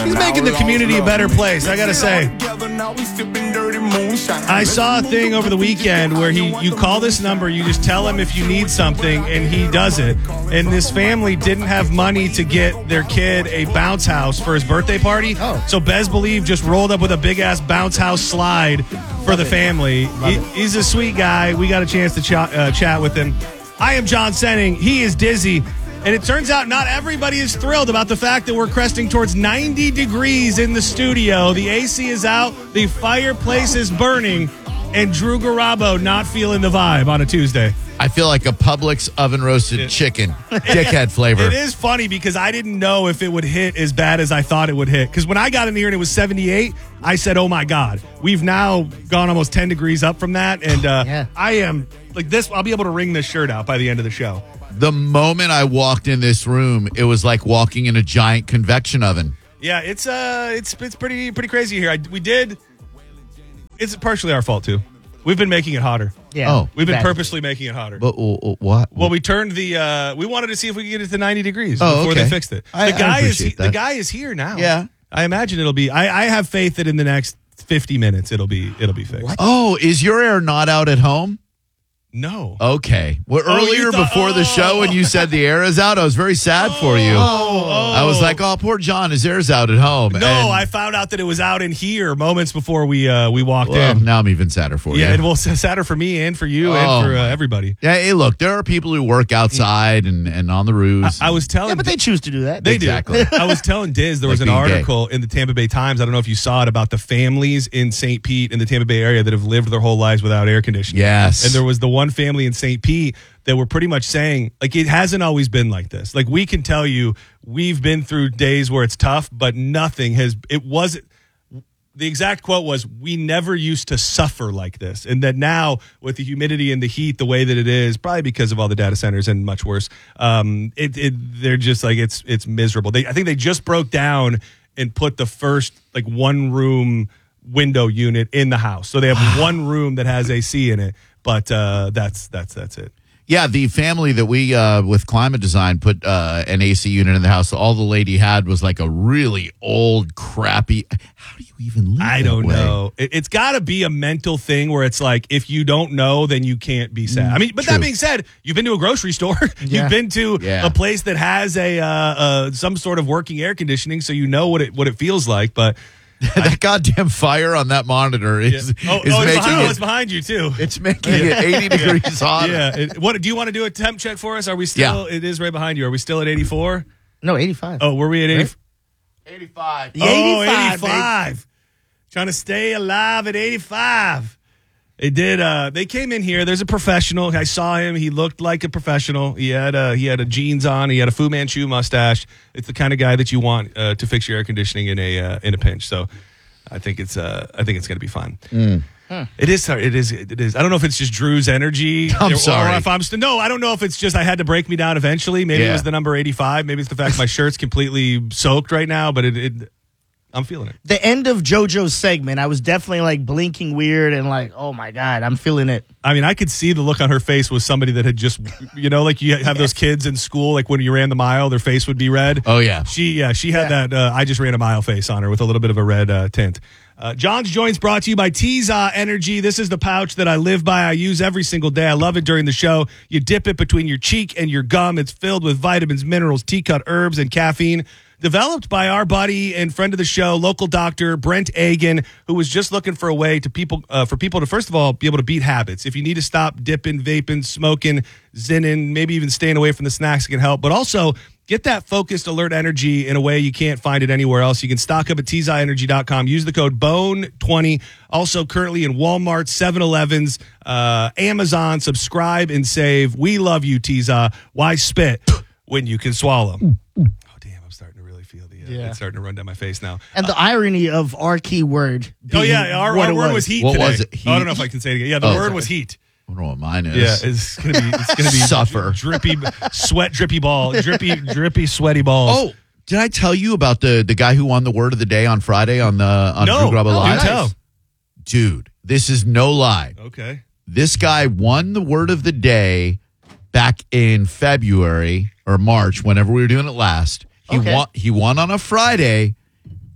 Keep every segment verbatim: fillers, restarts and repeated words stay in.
He's making the community a better place, I gotta say. I saw a thing over the weekend where he, you call this number, you just tell him if you need something, and he does it. And this family didn't have money to get their kid a bounce house for his birthday party. Oh. So Bez Believe just rolled up with a big-ass bounce house slide for Love the it. family. He, he's a sweet guy. We got a chance to ch- uh, chat with him. I am John Senning. He is Dizzy. And it turns out not everybody is thrilled about the fact that we're cresting towards ninety degrees in the studio. The A C is out, the fireplace is burning, and Drew Garabo not feeling the vibe on a Tuesday. I feel like a Publix oven roasted Yeah. chicken, dickhead flavor. It is funny because I didn't know if it would hit as bad as I thought it would hit. Because when I got in here and it was seventy-eight, I said, oh my God. We've now gone almost ten degrees up from that. And uh, Yeah. I am like this. I'll be able to wring this shirt out by the end of the show. The moment I walked in this room, it was like walking in a giant convection oven. Yeah, it's uh, it's it's pretty pretty crazy here. I, we did. It's partially our fault too. We've been making it hotter. Yeah. Oh. We've been Bad. purposely making it hotter. But uh, what? Well, we turned the. Uh, we wanted to see if we could get it to ninety degrees Oh, before okay. they fixed it. The I- I guy is appreciate the that. guy is here now. Yeah. I imagine it'll be. I, I have faith that in the next fifty minutes it'll be it'll be fixed. What? Oh, is your air not out at home? No. Okay. Well, Oh, you earlier thought- before the show, when you said the air is out, I was very sad for you. Oh, oh. I was like, oh, poor John, his air's out at home. No, And- I found out that it was out in here moments before we uh, we walked well, in. now I'm even sadder for Yeah, you. it will sadder for me and for you Oh, and for uh, my- everybody. Yeah, hey, look, there are people who work outside and, and on the roofs. I, I was telling. Yeah, but they choose to do that. They Exactly. do. I was telling Diz there was Like an being gay. article in the Tampa Bay Times. I don't know if you saw it about the families in Saint Pete in the Tampa Bay area that have lived their whole lives without air conditioning. Yes. And there was the one family in Saint Pete that were pretty much saying, like, it hasn't always been like this. Like, we can tell you we've been through days where it's tough, but nothing has, it wasn't. The exact quote was, we never used to suffer like this. And that now, with the humidity and the heat the way that it is, probably because of all the data centers and much worse, um, it, it they're just like, it's it's miserable. They I think they just broke down and put the first, like, one-room window unit in the house. So they have one room that has A C in it, but uh, that's that's that's it. Yeah, the family that we, uh, with Climate Design, put uh, an A C unit in the house. All the lady had was like a really old, crappy. How do you even live I that don't way? know. It, it's got to be a mental thing where it's like, if you don't know, then you can't be sad. I mean, but True. that being said, you've been to a grocery store. Yeah. You've been to Yeah. a place that has a uh, uh, some sort of working air conditioning, so you know what it what it feels like. But That goddamn fire on that monitor is, oh, is oh, it's, making behind, oh, it. it's behind you too. It's making it eighty degrees hotter. Yeah. It, what do you want to do a temp check for us? Are we still? Yeah. It is right behind you. Are we still at eighty-four? No, eighty-five. Oh, were we at eighty? Right? eighty-five. Yeah, Oh, eighty-five, eighty-five. Trying to stay alive at eighty-five. It did. Uh, they came in here. There's a professional. I saw him. He looked like a professional. He had a, he had a jeans on. He had a Fu Manchu mustache. It's the kind of guy that you want uh, to fix your air conditioning in a uh, in a pinch. So I think it's uh, I think it's going to be fun. It is. It is. It is. I don't know if it's just Drew's energy. I'm or, sorry. Or if I'm st- no, I don't know if it's just I had to break me down eventually. Maybe it Yeah. was the number eighty-five. Maybe it's the fact my shirt's completely soaked right now. But it, it I'm feeling it. The end of JoJo's segment, I was definitely like blinking weird and like, oh my God, I'm feeling it. I mean, I could see the look on her face was somebody that had just, you know, like you have those kids in school, like when you ran the mile, their face would be red. Oh, yeah. She, yeah, she had that. Uh, I just ran a mile face on her with a little bit of a red uh, tint. Uh, John's Joints brought to you by Teza Energy. This is the pouch that I live by. I use every single day. I love it during the show. You dip it between your cheek and your gum. It's filled with vitamins, minerals, tea-cut herbs, and caffeine. Developed by our buddy and friend of the show, local doctor Brent Agan, who was just looking for a way to people uh, for people to, first of all, be able to beat habits. If you need to stop dipping, vaping, smoking, zinning, maybe even staying away from the snacks, it can help. But also get that focused, alert energy in a way you can't find it anywhere else. You can stock up at Teza Energy dot com. Use the code B O N E twenty. Also currently in Walmart, seven elevens, uh, Amazon. Subscribe and save. We love you, Teza. Why spit when you can swallow? Oh, damn. I'm starting to really feel the, uh, Yeah. it's starting to run down my face now. And the irony of our key word. Oh, being yeah. Our, what our it word was heat What today. was it? Oh, I don't Heat? know if I can say it again. Yeah, the Oh, word sorry. was heat. I don't know what mine is. Yeah, it's gonna be it's gonna be Suffer. drippy sweat, drippy ball, drippy, drippy, sweaty balls. Oh, did I tell you about the the guy who won the word of the day on Friday on the on no, Drew Grubba do Live? tell. Dude, this is no lie. Okay. This guy won the word of the day back in February or March, whenever we were doing it last. He Okay. won. He won on a Friday,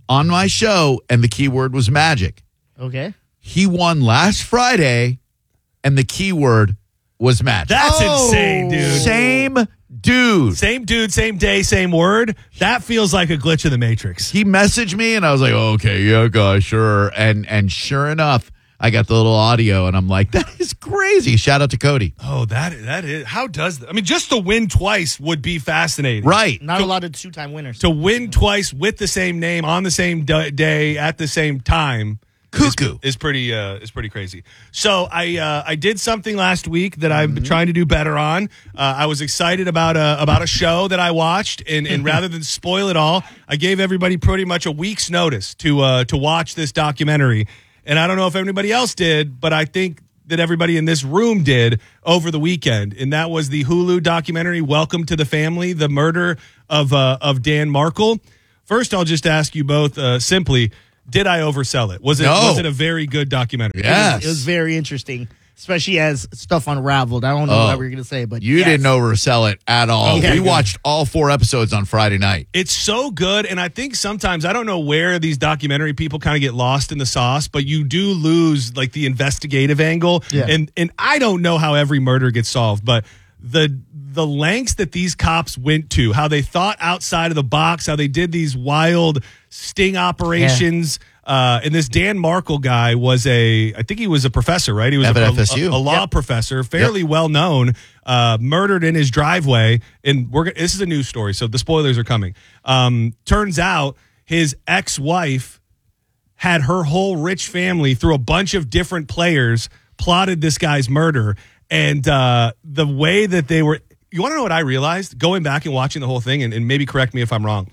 on my show, and the keyword was magic. Okay. He won last Friday, and the keyword was magic. That's Oh. insane, dude. Same dude. Same dude, same day, same word. That feels like a glitch in the Matrix. He messaged me, and I was like, okay, yeah, guys, sure. And and sure enough, I got the little audio, and I'm like, that is crazy. Shout out to Cody. Oh, that that is. How does that? I mean, just to win twice would be fascinating. Right. Not a lot of two-time winners. To win twice with the same name on the same d- day at the same time. Cuckoo. Is, is pretty uh, is pretty crazy. So I uh, I did something last week that I've been trying to do better on. Uh, I was excited about a about a show that I watched, and, and rather than spoil it all, I gave everybody pretty much a week's notice to uh, to watch this documentary. And I don't know if anybody else did, but I think that everybody in this room did over the weekend, and that was the Hulu documentary "Welcome to the Family: The Murder of uh, of Dan Markel." First, I'll just ask you both uh, simply. Did I oversell it? Was it No. was it a very good documentary? Yes. It was very interesting, especially as stuff unraveled. I don't know Oh. what we were going to say, but You yes. didn't oversell it at all. Okay, we good. watched all four episodes on Friday night. It's so good, and I think sometimes I don't know where these documentary people kind of get lost in the sauce, but you do lose like the investigative angle. Yeah. And and I don't know how every murder gets solved, but the the lengths that these cops went to, how they thought outside of the box, how they did these wild sting operations. Uh, and this Dan Markel guy was a, I think he was a professor, right? He was At a, F S U. a, a law Yep. professor, fairly well known, uh, murdered in his driveway. And we're this is a news story, so the spoilers are coming. Um, turns out his ex-wife had her whole rich family through a bunch of different players plotted this guy's murder. And uh, the way that they were, you want to know what I realized going back and watching the whole thing, and, and maybe correct me if I'm wrong.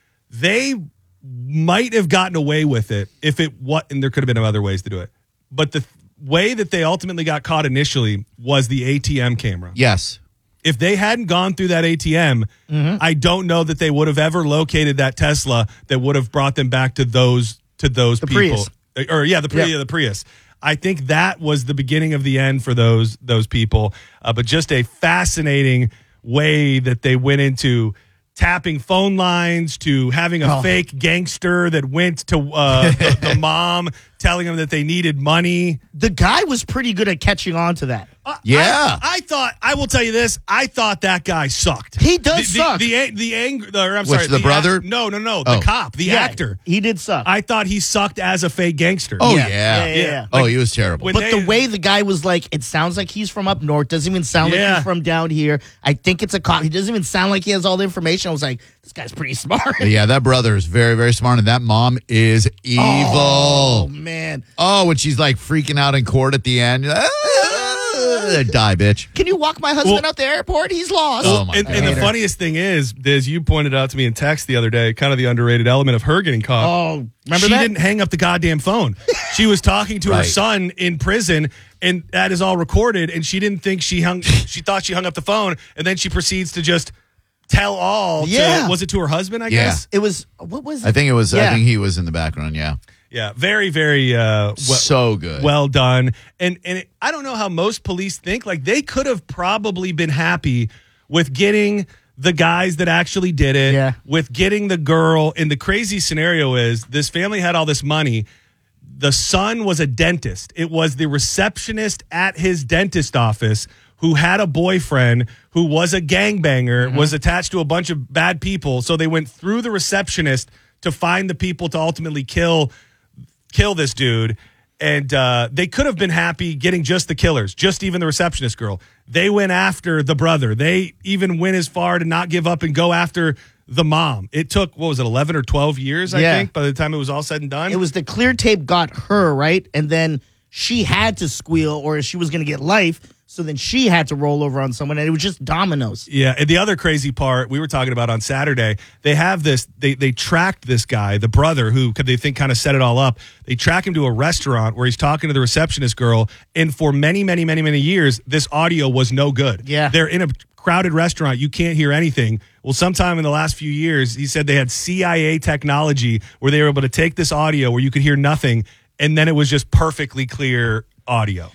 They might have gotten away with it if it what, and there could have been other ways to do it. But the th- way that they ultimately got caught initially was the A T M camera. Yes. If they hadn't gone through that A T M, I don't know that they would have ever located that Tesla that would have brought them back to those to those The people. Prius. Or yeah, the Prius, Yeah. the Prius. I think that was the beginning of the end for those those people. Uh, but just a fascinating way that they went into tapping phone lines to having a Oh. fake gangster that went to uh, the, the mom telling them that they needed money. The guy was pretty good at catching on to that. Uh, Yeah. I, I thought I will tell you this. I thought that guy sucked. He does the, suck. The the, the anger. The, or I'm Which, sorry. the act- brother? no, no, no. The Oh. cop. The Yeah, actor. He did suck. I thought he sucked as a fake gangster. Oh, Yeah. yeah. Yeah, yeah, yeah. Oh, he was terrible. when but they- the way the guy was like, it sounds like he's from up north. Doesn't even sound like Yeah. he's from down here. I think it's a cop. He doesn't even sound like he has all the information. I was like, this guy's pretty smart. yeah, that brother is very, very smart, and that mom is evil. Oh, Oh, man. when she's like freaking out in court at the end. Ah, die, bitch. Can you walk my husband Well- out the airport? He's lost. Oh, my and, God. and the Hater. funniest thing is, as you pointed out to me in text the other day, kind of the underrated element of her getting caught. Oh, remember she that? didn't hang up the goddamn phone. She was talking to her Right. son in prison, and that is all recorded. And she didn't think she hung. She thought she hung up the phone, and then she proceeds to just tell all. to- Yeah. was it to her husband? I Yeah. guess. It was, what was it? I think it was, I Yeah. think he was in the background, yeah. Yeah, very, very uh, well, so good. well done. And and it, I don't know how most police think. Like they could have probably been happy with getting the guys that actually did it, Yeah. with getting the girl. And the crazy scenario is this family had all this money. The son was a dentist. It was the receptionist at his dentist office who had a boyfriend who was a gangbanger, Mm-hmm. was attached to a bunch of bad people. So they went through the receptionist to find the people to ultimately kill kill this dude. And uh, they could have been happy getting just the killers, just even the receptionist girl. They went after the brother. They even went as far to not give up and go after the mom. It took, what was it, eleven or twelve years, I Yeah. think, by the time it was all said and done? It was the clear tape got her, right? And then she had to squeal or she was going to get life. So then she had to roll over on someone, and it was just dominoes. Yeah, and the other crazy part we were talking about on Saturday, they have this, they they tracked this guy, the brother, who they think kind of set it all up. They track him to a restaurant where he's talking to the receptionist girl, and for many, many, many, many years, this audio was no good. Yeah. They're in a crowded restaurant, you can't hear anything. Well, sometime in the last few years, he said they had C I A technology where they were able to take this audio where you could hear nothing, and then it was just perfectly clear audio.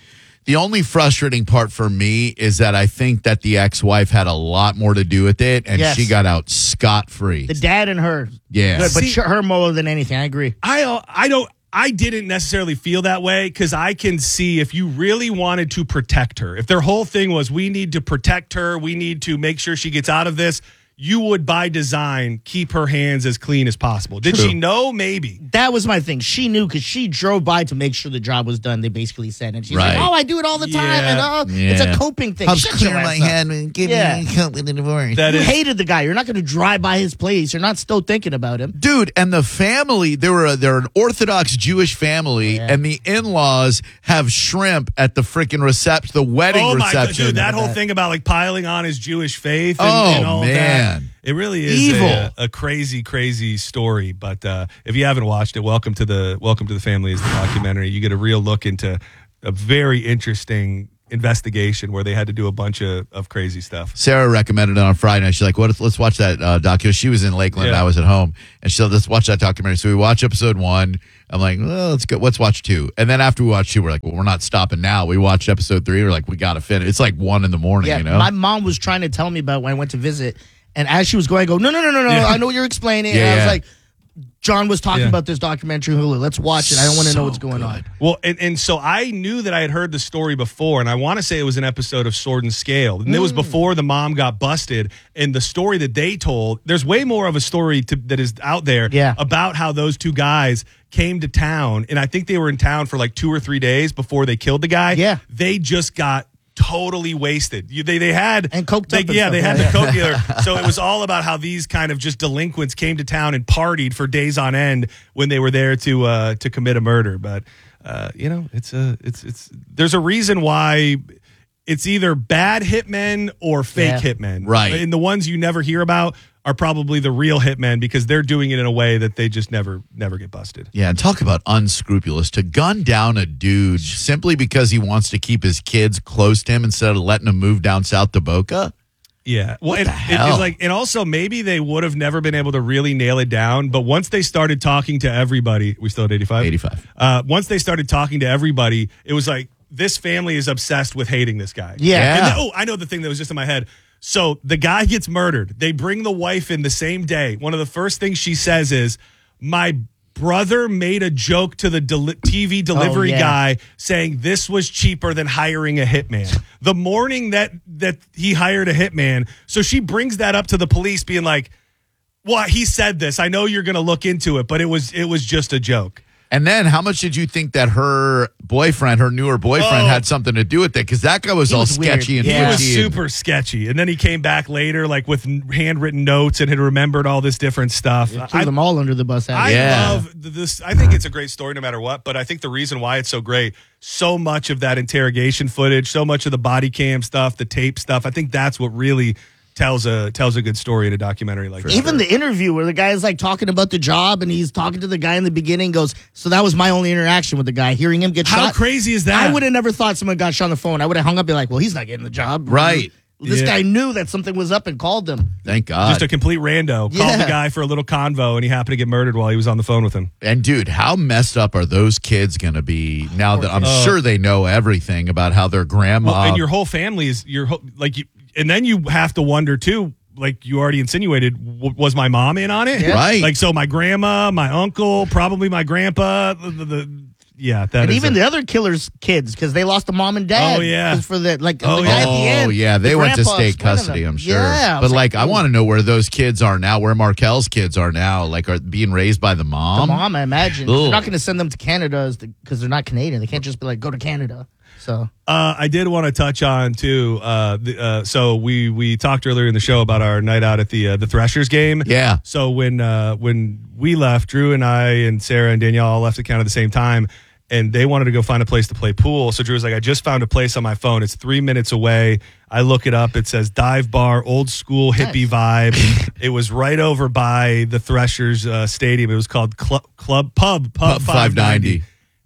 The only frustrating part for me is that I think that the ex-wife had a lot more to do with it, and Yes. she got out scot-free. The dad and her. Yeah. Good, but See- sh- her more than anything. I agree. I I don't I didn't necessarily feel that way because I can see if you really wanted to protect her, if their whole thing was we need to protect her, we need to make sure she gets out of this, you would by design keep her hands as clean as possible. Did True. she know? Maybe. That was my thing. She knew because she drove by to make sure the job was done. They basically said, and she's Right. like, "Oh, I do it all the time, Yeah. and oh, Yeah. it's a coping thing." I'll Shut clear your my ass up. hand and give Yeah. me a cup with a divorce. That You is hated the guy. You're not going to drive by his place. You're not still thinking about him. Dude, and the family, they were a, they're an Orthodox Jewish family, Yeah. and the in-laws have shrimp at the freaking reception, the wedding Oh my god, reception. dude! That whole that. thing about like piling on his Jewish faith and, Oh, and all of that. man. It really is Evil. A, a crazy, crazy story. But uh, if you haven't watched it, welcome to the Welcome to the Family is the documentary. You get a real look into a very interesting investigation where they had to do a bunch of, of crazy stuff. Sarah recommended it on Friday night. She's like, "What? Let's watch that uh, docu." She was in Lakeland. Yeah. I was at home, and she said, "Let's watch that documentary." So we watch episode one. I'm like, "Well, let's go. Let's watch two." And then after we watched two, we're like, "Well, we're not stopping now." We watched episode three. We're like, "We got to finish." It's like one in the morning, Yeah, you know. my mom was trying to tell me about when I went to visit, and as she was going, I go, "No, no, no, no, no! Yeah. I know what you're explaining." Yeah, and I was yeah. like, "John was talking Yeah. about this documentary. Hulu. Let's watch it. I don't want to So know what's going on." good. Well, and, and so I knew that I had heard the story before, and I want to say it was an episode of Sword and Scale. And it was before the mom got busted. And the story that they told, there's way more of a story to, that is out there Yeah. about how those two guys came to town. And I think they were in town for like two or three days before they killed the guy. Yeah. They just got totally wasted. You, they they had And coked they, up and yeah, stuff, they had yeah, the coke dealer. So it was all about how these kind of just delinquents came to town and partied for days on end when they were there to uh, to commit a murder. But uh, you know, it's a it's it's there's a reason why it's either bad hitmen or fake Yeah. hitmen. Right. And the ones you never hear about are probably the real hitmen because they're doing it in a way that they just never never get busted. Yeah, and talk about unscrupulous to gun down a dude simply because he wants to keep his kids close to him instead of letting him move down south to Boca. Yeah. Well, What and, the it- hell? it's like, and also maybe they would have never been able to really nail it down. But once they started talking to everybody, we still at eighty-five? eighty-five. Uh, once they started talking to everybody, it was like, this family is obsessed with hating this guy. Yeah. Yeah. And then- oh, I know the thing that was just in my head. So the guy gets murdered. They bring the wife in the same day. One of the first things she says is, my brother made a joke to the deli- T V delivery yeah. guy saying this was cheaper than hiring a hitman. The morning that that he hired a hitman, so she brings that up to the police being like, well, he said this. I know you're going to look into it, but it was it was just a joke. And then how much did you think that her boyfriend, her newer boyfriend, Oh. had something to do with it? Because that guy was He all was weird. sketchy and Yeah. It was twitchy and- super sketchy. And then he came back later, like with handwritten notes and had remembered all this different stuff. Threw I, them all under the bus. I Yeah. love th- this. I think it's a great story no matter what, but I think the reason why it's so great, so much of that interrogation footage, so much of the body cam stuff, the tape stuff, I think that's what really tells a tells a good story in a documentary like that. Even the interview where the guy is like talking about the job and he's talking to the guy in the beginning goes, so that was my only interaction with the guy. Hearing him get How shot. crazy is that? I would have never thought someone got shot on the phone. I would have hung up and be like, well, he's not getting the job. Right. This Yeah. guy knew that something was up and called them. Thank God. Just a complete rando. Called Yeah. the guy for a little convo and he happened to get murdered while he was on the phone with him. And dude, how messed up are those kids going to be now that I'm Oh. sure they know everything about how their grandma. Well, and your whole family is your whole, like you, and then you have to wonder too. Like you already insinuated, w- was my mom in on it? Yeah. Right. Like so, my grandma, my uncle, probably my grandpa. The, the, the yeah, that And is even a- the other killers' kids, because they lost a mom and dad. Oh, yeah. 'Cause for the like, Oh, the guy yeah. at the end. Oh yeah, they the went to grandpa state explaining custody. them. I'm sure. Yeah, I but was like, I ooh. want to know where those kids are now. Where Markel's kids are now. Like, are being raised by the mom. The mom, I imagine. Ugh. They're not going to send them to Canada because they're not Canadian. They can't just be like, go to Canada. So Uh, I did want to touch on too. Uh, the, uh, so we we talked earlier in the show about our night out at the uh, the Threshers game. Yeah. So when uh, when we left, Drew and I and Sarah and Danielle all left the count at the same time, and they wanted to go find a place to play pool. So Drew was like, "I just found a place on my phone. It's three minutes away." I look it up. It says dive bar, old school hippie vibe. It was right over by the Threshers uh, stadium. It was called Club Club Pub Pub, Pub five ninety.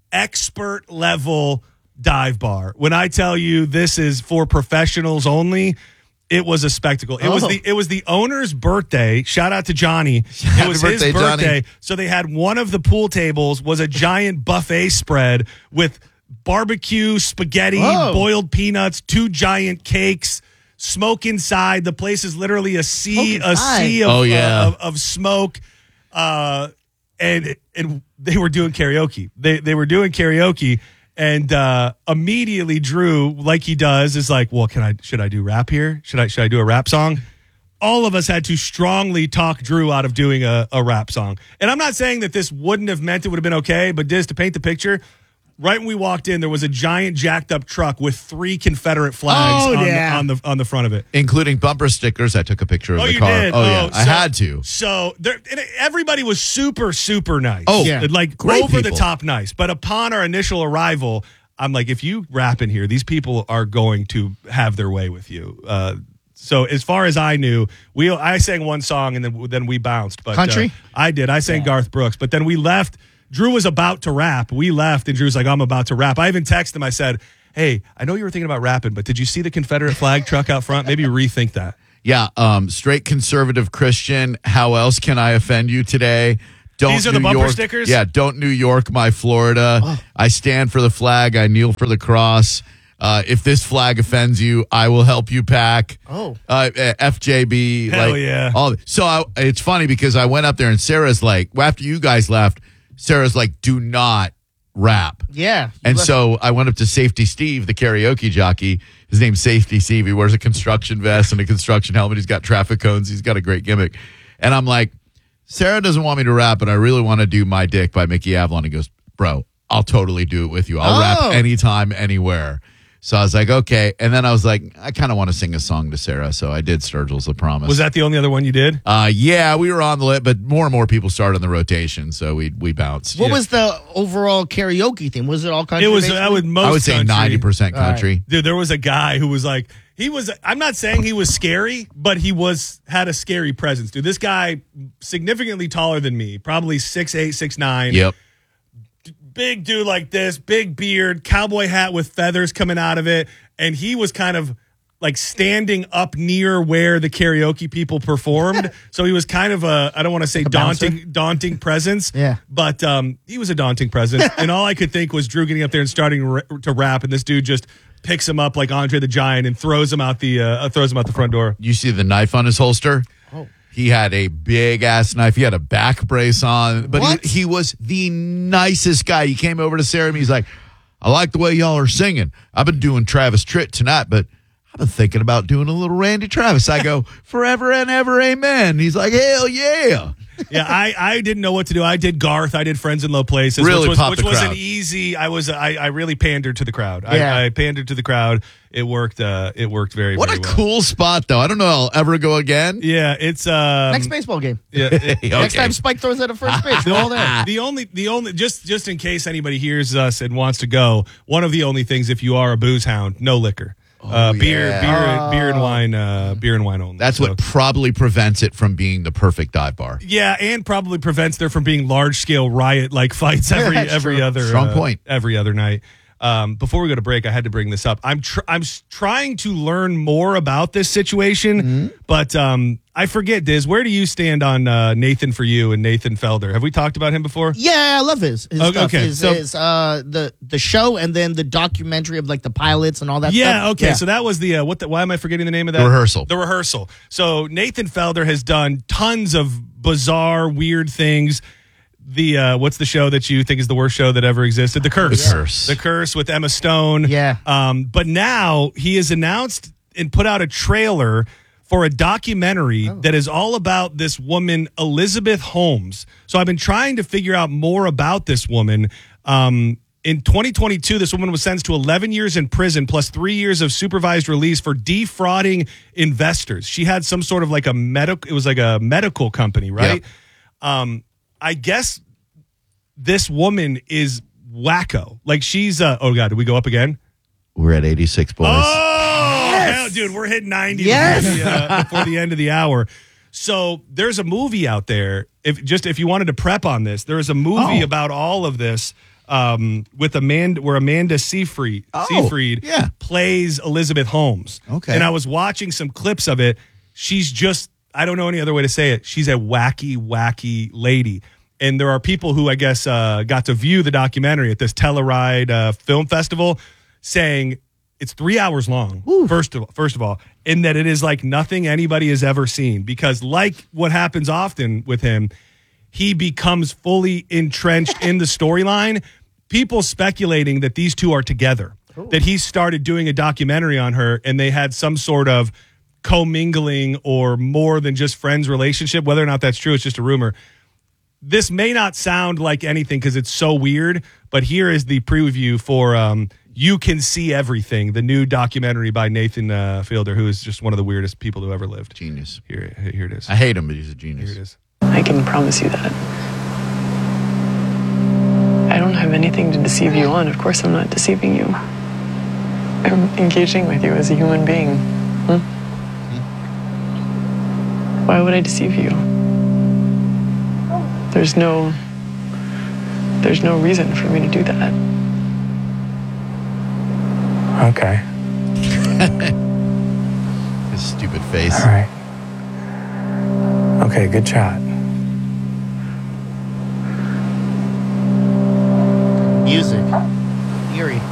Expert level dive bar. When I tell you this is for professionals only, it was a spectacle. It was Oh. the it was the owner's birthday. Shout out to Johnny. Happy It was birthday, his birthday. Johnny. So they had one of the pool tables was a giant buffet spread with barbecue, spaghetti, Whoa. boiled peanuts, two giant cakes, smoke inside. The place is literally a sea, Smoke a inside. sea of, Oh, yeah. uh, of, of smoke. Uh, and and they were doing karaoke. They they were doing karaoke, and uh, immediately Drew, like he does, is like, "Well, can I? Should I do rap here? Should I? Should I do a rap song?" All of us had to strongly talk Drew out of doing a, a rap song. And I'm not saying that this wouldn't have meant it would have been okay, but Diz, to paint the picture, right when we walked in, there was a giant jacked up truck with three Confederate flags Oh, on, yeah. the, on the on the front of it. Including bumper stickers. I took a picture of Oh, the you car. did? Oh, yeah. Oh, I so- had to. So there, and everybody was super, super nice. Oh, Yeah. Like great over the people. top nice. But upon our initial arrival, I'm like, if you rap in here, these people are going to have their way with you. Uh, so as far as I knew, we I sang one song and then then we bounced. But Country? uh, I did. I sang Yeah. Garth Brooks. But then we left. Drew was about to rap. We left, and Drew's like, I'm about to rap. I even texted him. I said, hey, I know you were thinking about rapping, but did you see the Confederate flag truck out front? Maybe rethink that. Yeah, um, straight conservative Christian. How else can I offend you today? Don't These are the New bumper York- stickers? Yeah, don't New York my Florida. I stand for the flag. I kneel for the cross. Uh, if this flag offends you, I will help you pack. Oh. uh, F J B. Hell like, yeah. All, so I, it's funny because I went up there and Sarah's like, well, after you guys left, Sarah's like, do not rap. Yeah. And You so I went up to Safety Steve, the karaoke jockey. His name's Safety Steve. He wears a construction vest and a construction helmet. He's got traffic cones. He's got a great gimmick. And I'm like, Sarah doesn't want me to rap, but I really want to do My Dick by Mickey Avalon. He goes, bro, I'll totally do it with you. I'll Oh. rap anytime, anywhere. So I was like, okay. And then I was like, I kind of want to sing a song to Sarah. So I did Sturgill's The Promise. Was that the only other one you did? Uh, yeah, we were on the list, but more and more people started on the rotation. So we we bounced. What Yeah. was the overall karaoke thing? Was it all country? It was. basically? I would most. I would say country. ninety percent country. Dude, there was a guy who was like, he was. I'm not saying he was scary, but he was had a scary presence. Dude, this guy significantly taller than me, probably six eight, six nine. Yep. Big dude like this, big beard, cowboy hat with feathers coming out of it, and he was kind of like standing up near where the karaoke people performed. So he was kind of a, I don't want to say daunting, bouncer? daunting presence. Yeah. But um, he was a daunting presence. And all I could think was Drew getting up there and starting ra- to rap, and this dude just picks him up like Andre the Giant and throws him out the uh, throws him out the front door. You see the knife on his holster? Oh. He had a big ass knife. He had a back brace on, but What? he, he was the nicest guy. He came over to Sarah and he's like, I like the way y'all are singing. I've been doing Travis Tritt tonight, but I've been thinking about doing a little Randy Travis. I go, forever and ever, amen. He's like, hell yeah. Yeah, I, I didn't know what to do. I did Garth. I did Friends in Low Places, Really which was, popped which the was an crowd. easy. I was I, I really pandered to the crowd. Yeah. I, I pandered to the crowd. It worked. Uh, it worked very. What very a well. cool spot, though. I don't know if I'll ever go again. Yeah, it's um, Next baseball game. yeah, it- Next Okay. time Spike throws at a first pitch, we're all there. the only the only just just in case anybody hears us and wants to go, one of the only things if you are a booze hound, no liquor, uh, beer, yeah. beer, beer and wine, uh, beer and wine only. That's So- what probably prevents it from being the perfect dive bar. Yeah, and probably prevents there from being large scale riot like fights every That's every true. other Strong uh, point. every other night. Um, before we go to break, I had to bring this up. I'm tr- I'm s- trying to learn more about this situation, Mm-hmm. but um, I forget. Diz, where do you stand on uh, Nathan for you and Nathan Felder? Have we talked about him before? Yeah, I love his, his Okay, stuff. okay, His, so- his, uh, the the show and then the documentary of like the pilots and all that. Yeah, stuff. okay. So that was the uh, what? The, why am I forgetting the name of that? The rehearsal. The rehearsal. So Nathan Felder has done tons of bizarre, weird things. The uh, what's the show that you think is the worst show that ever existed? The Curse. The Curse. The Curse with Emma Stone. Yeah. Um, but now he has announced and put out a trailer for a documentary that is all about this woman, Elizabeth Holmes. So I've been trying to figure out more about this woman. Um, in twenty twenty-two, this woman was sentenced to eleven years in prison plus three years of supervised release for defrauding investors. She had some sort of like a medical, it was like a medical company, right? Um, I guess this woman is wacko. Like she's, uh, oh God, did we go up again? We're at eighty-six, boys. Oh, hell, dude, we're hitting ninety Yes. before, the, uh, before the end of the hour. So there's a movie out there. If just if you wanted to prep on this, there is a movie Oh. about all of this um, with Amanda, where Amanda Seyfried, Oh, Seyfried yeah. plays Elizabeth Holmes. Okay. And I was watching some clips of it. She's just, I don't know any other way to say it. She's a wacky, wacky lady. And there are people who, I guess, uh, got to view the documentary at this Telluride uh, Film Festival saying it's three hours long, first of, first of all, and that it is like nothing anybody has ever seen. Because like what happens often with him, he becomes fully entrenched in the storyline. People speculating that these two are together, Ooh. that he started doing a documentary on her and they had some sort of commingling or more than just friends relationship. Whether or not that's true, it's just a rumor. This may not sound like anything because it's so weird, but here is the preview for um, You Can See Everything, the new documentary by Nathan uh, Fielder, who is just one of the weirdest people who ever lived. Genius. Here, here it is. I hate him, but he's a genius. Here it is. I can promise you that. I don't have anything to deceive you on. Of course I'm not deceiving you. I'm engaging with you as a human being. Hmm? Hmm? Why would I deceive you? There's no... There's no reason for me to do that. Okay. His stupid face. All right. Okay, good shot. Music. Eerie.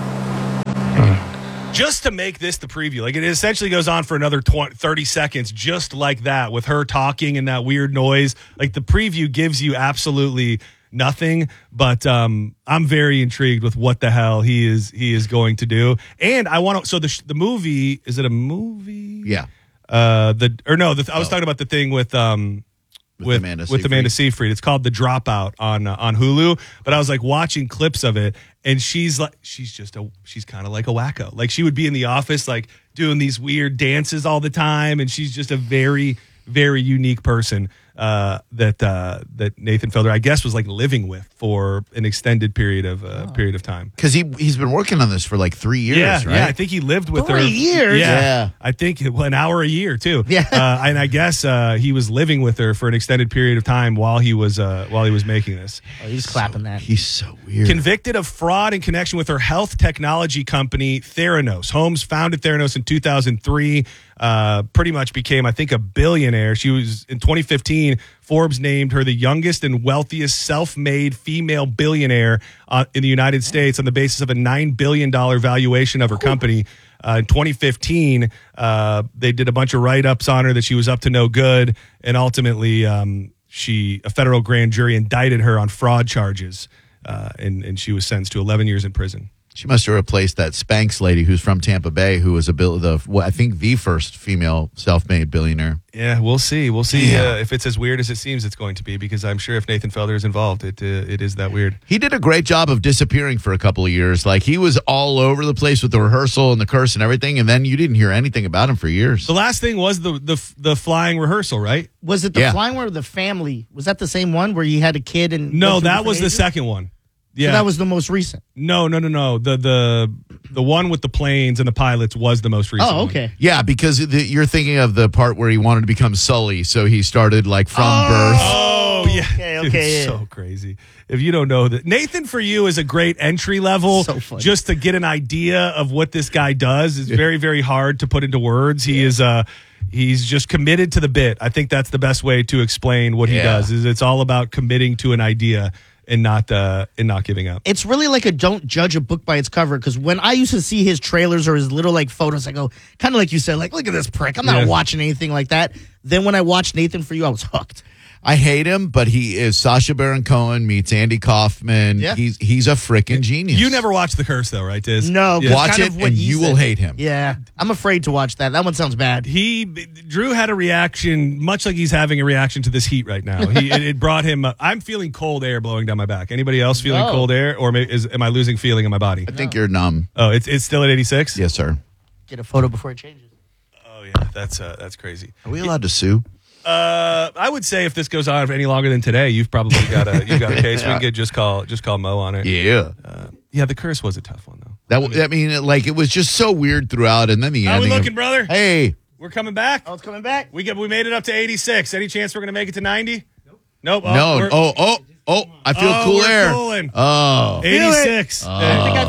Just to make this the preview, like it essentially goes on for another twenty, thirty seconds, just like that, with her talking and that weird noise. Like the preview gives you absolutely nothing, but um, I'm very intrigued with what the hell he is he is going to do. And I want to. So the the movie, is it a movie? Yeah. Uh, the or no, the, I was oh. talking about the thing with um. With, with Amanda with Seyfried. Amanda Seyfried. It's called The Dropout on uh, on Hulu. But I was like watching clips of it, and she's like, she's just a, she's kind of like a wacko. Like she would be in the office, like doing these weird dances all the time, and she's just a very, very unique person uh, that uh, that Nathan Fielder, I guess, was like living with for an extended period of uh, oh. period of time. Because he he's been working on this for like three years, yeah, right? Yeah, I think he lived with Three her. Three years? Yeah, yeah. I think well, an hour a year too. Yeah, uh, and I guess uh, he was living with her for an extended period of time while he was uh, while he was making this. Oh, he's so, clapping that. He's so weird. Convicted of fraud in connection with her health technology company Theranos. Holmes founded Theranos in two thousand three. Uh, pretty much became, I think, a billionaire. She was in twenty fifteen. Forbes named her the youngest and wealthiest self-made female billionaire uh, in the United States on the basis of a nine billion dollars valuation of her company. Uh, in twenty fifteen, uh, they did a bunch of write-ups on her that she was up to no good, and ultimately, um, she a federal grand jury indicted her on fraud charges, uh, and, and she was sentenced to eleven years in prison. She must have replaced that Spanx lady who's from Tampa Bay, who was a bill the well, I think the first female self-made billionaire. Yeah, we'll see. We'll see yeah. uh, if it's as weird as it seems it's going to be, because I'm sure if Nathan Fielder is involved, it uh, it is that weird. He did a great job of disappearing for a couple of years. Like he was all over the place with the rehearsal and the curse and everything, and then you didn't hear anything about him for years. The last thing was the the the flying rehearsal, right? Was it the yeah. flying one or the family? Was that the same one where you had a kid and no? That was ages? the second one. Yeah, so that was the most recent. No, no, no, no. The the the one with the planes and the pilots was the most recent. Oh, okay. One. Yeah, because the, you're thinking of the part where he wanted to become Sully, so he started like from oh, birth. Oh, yeah. Okay, okay. Dude, yeah. So crazy. If you don't know that, Nathan For You is a great entry level. So funny. Just to get an idea of what this guy does is very, very hard to put into words. He is uh he's just committed to the bit. I think that's the best way to explain what he Yeah. does. Is it's all about committing to an idea and not uh and not giving up. It's really like a don't judge a book by its cover, because when I used to see his trailers or his little like photos, I go, kind of like you said, like, look at this prick. I'm not Yeah. watching anything like that. Then when I watched Nathan For You, I was hooked. I hate him, but he is Sacha Baron Cohen meets Andy Kaufman. Yeah. He's he's a freaking genius. You never watched The Curse though, right, Diz? No, Yeah. but Watch kind it of what and he you said. will hate him. Yeah, I'm afraid to watch that. That one sounds bad. He Drew had a reaction, much like he's having a reaction to this heat right now. He it, it brought him. Uh, I'm feeling cold air blowing down my back. Anybody else feeling No. cold air, or may, is am I losing feeling in my body? I think you're numb. Oh, it's it's still at eighty-six. Yes, sir. Get a photo before it changes. Oh yeah, that's uh, that's crazy. Are we allowed to sue? Uh, I would say if this goes on for any longer than today, you've probably got a you got a case. We can get just call just call Mo on it. Yeah. Uh, yeah, The Curse was a tough one though. That w- I mean, like it was just so weird throughout, and then the How we ending. of- looking, brother? Hey, We're coming back. Oh, it's coming back. We get we made it up to eighty-six. Any chance we're gonna make it to ninety? Nope. Nope. Oh, no, we're- oh, oh, oh! I feel Oh, cool we're air. cooling. Oh, eighty-six. I think I feel it.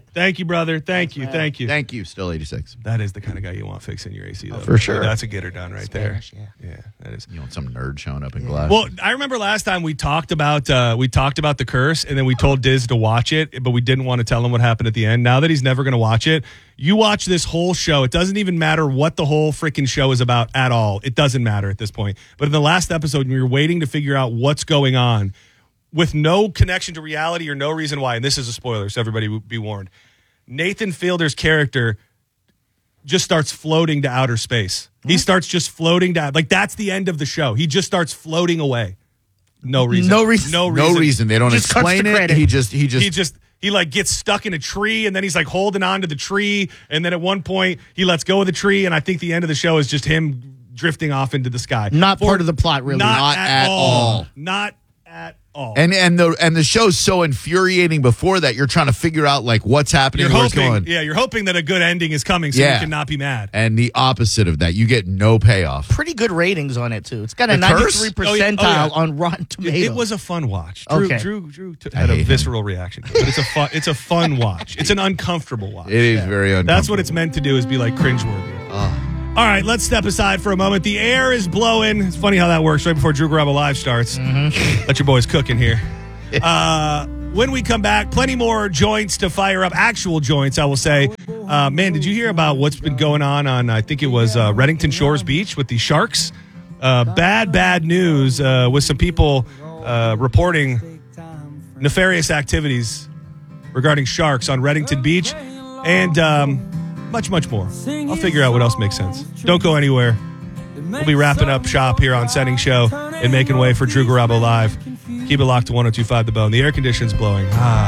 Thank you, brother. Thank you. Thank you. Thank you. Still eighty-six. That is the kind of guy you want fixing your A C, though. For sure. That's a get her done right Spanish, there. yeah. Yeah, that is. You want some nerd showing up in glass? Well, I remember last time we talked about uh, we talked about The Curse, and then we told Diz to watch it, but we didn't want to tell him what happened at the end. Now that he's never going to watch it, you watch this whole show. It doesn't even matter what the whole freaking show is about at all. It doesn't matter at this point. But in the last episode, when you're waiting to figure out what's going on, with no connection to reality or no reason why, and this is a spoiler, so everybody be warned. Nathan Fielder's character just starts floating to outer space. He starts just floating down. Like, that's the end of the show. He just starts floating away. No reason. No reason. No reason. No reason. They don't Just cuts explain the it. credit. He just, he just, He just, he like gets stuck in a tree, and then he's like holding on to the tree. And then at one point, he lets go of the tree. And I think the end of the show is just him drifting off into the sky. Not For- part of the plot, really. Not, Not at, at all. all. Not at all. and and the and the show's so infuriating. Before that, you're trying to figure out like what's happening, you're where it's hoping, going. yeah, you're hoping that a good ending is coming, so Yeah. you cannot be mad. And the opposite of that, you get no payoff. Pretty good ratings on it, too. It's got a The Curse? ninety-three Oh, yeah. percentile Oh, yeah. on Rotten It, Tomatoes. it was a fun watch. Drew, Okay. Drew, Drew t- I had a hate him. visceral reaction to it, but it's a fun, it's a fun watch. It's an uncomfortable watch. It is very uncomfortable. That's what it's meant to do, is be like cringeworthy. All right, let's step aside for a moment. The air is blowing. It's funny how that works right before Drew Garabo Live starts. Mm-hmm. Let your boys cook in here. Uh, when we come back, plenty more joints to fire up, actual joints, I will say. Uh, man, did you hear about what's been going on on, I think it was uh, Reddington Shores Beach with the sharks? Uh, bad, bad news uh, with some people uh, reporting nefarious activities regarding sharks on Reddington Beach, and um, much, much more. I'll figure out what else makes sense. Don't go anywhere. We'll be wrapping up shop here on Setting Show and making way for Drew Garabo Live. Keep it locked to one oh two point five The Bone. The air conditioning's blowing. Ah.